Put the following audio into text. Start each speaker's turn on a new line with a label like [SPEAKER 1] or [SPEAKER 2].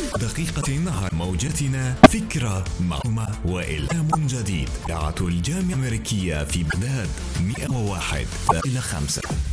[SPEAKER 1] دقيقة على موجتنا، فكرة معلومة وإلهام جديد. إذاعة الجامعة الأمريكية في بغداد 101.5.